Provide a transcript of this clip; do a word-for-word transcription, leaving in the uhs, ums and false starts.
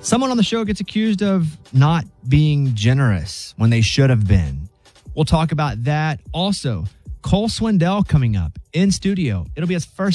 Someone on the show gets accused of not being generous when they should have been. We'll talk about that. Also, Cole Swindell coming up in studio. It'll be his first